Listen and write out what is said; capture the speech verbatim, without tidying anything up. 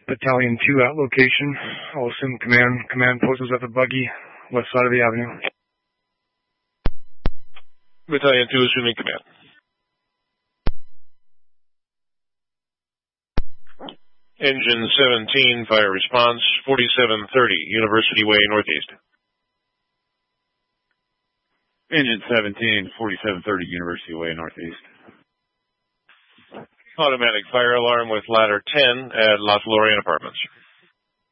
Battalion two at location. I'll assume command command post is at the buggy, west side of the avenue. Battalion two assuming command. Engine seventeen, fire response, forty-seven thirty, University Way, Northeast. Engine seventeen, forty-seven thirty, University Way, Northeast. Automatic fire alarm with ladder ten at La Florian Apartments.